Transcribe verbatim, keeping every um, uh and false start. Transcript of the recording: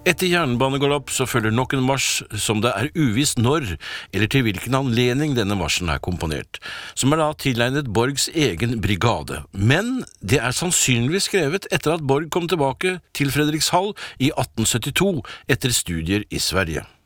Etter jernbanegalopp så følger nok en marsj som det er uvisst når, eller til hvilken anledning denne marsjen er komponert, som er da tilegnet Borgs egen brigade. Men det er sannsynligvis skrevet etter at Borg kom tilbake til Fredrikshall i atten syttito etter studier i Sverige.